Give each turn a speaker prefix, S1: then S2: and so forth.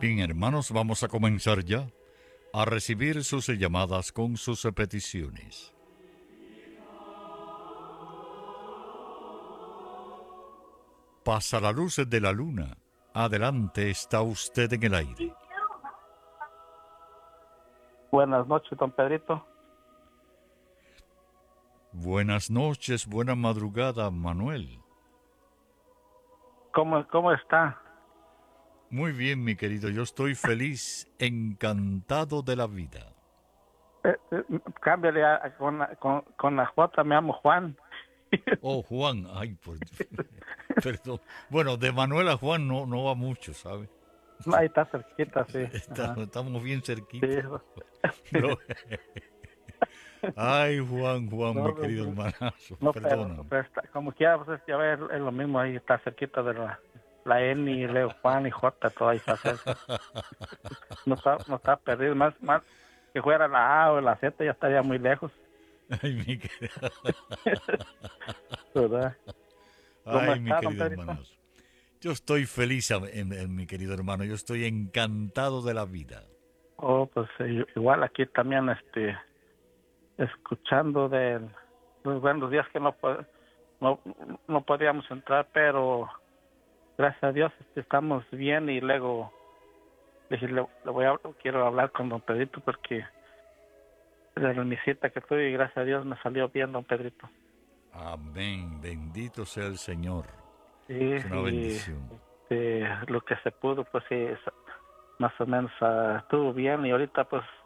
S1: Bien, hermanos, vamos a comenzar ya a recibir sus llamadas con sus peticiones. Pasa la luz de la luna. Adelante, está usted en el aire.
S2: Buenas noches, don Pedrito.
S1: Buenas noches, buena madrugada, Manuel.
S2: ¿Cómo está?
S1: Muy bien, mi querido, yo estoy feliz, encantado de la vida.
S2: Cámbiale con la J, me llamo Juan.
S1: Oh, Juan, ay, perdón. Bueno, de Manuel a Juan no va mucho, ¿sabe?
S2: Ahí está cerquita, sí. Ajá.
S1: Estamos bien
S2: Sí,
S1: cerquita. No. Ay, Juan, mi
S2: no,
S1: querido hermanazo,
S2: no,
S1: perdóname.
S2: pero como quiera, pues ya ves, es lo mismo, ahí está cerquita de la N y Leo Juan y J, todo ahí está cerca. No está perdido, más que fuera la A o la Z ya estaría muy lejos,
S1: Ay, mi querido,
S2: ¿verdad? ¿Cómo
S1: ay, mi
S2: está, don
S1: querido
S2: Pedrito?
S1: hermanazo. Yo estoy feliz, mi querido hermano, yo estoy encantado de la vida.
S2: Oh, pues igual aquí también, escuchando de los buenos días que no, no podíamos entrar, pero gracias a Dios estamos bien. Y luego dije, quiero hablar con don Pedrito porque de la visita que tuve y gracias a Dios me salió bien, don Pedrito.
S1: Amén, bendito sea el Señor.
S2: Sí,
S1: Es una
S2: y
S1: bendición.
S2: lo que se pudo, pues sí, más o menos estuvo bien. Y ahorita pues